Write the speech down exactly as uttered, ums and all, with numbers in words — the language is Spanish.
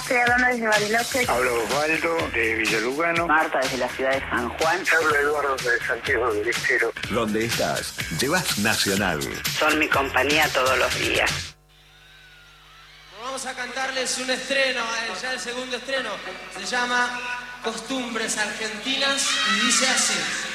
Estoy hablando desde Bariloche. Habla Osvaldo de Villalugano. Marta desde la ciudad de San Juan. Habla Eduardo de Santiago del Estero. Donde estás, llevas Nacional. Son mi compañía todos los días. Vamos a cantarles un estreno, ya el segundo estreno. Se llama Costumbres Argentinas y dice así.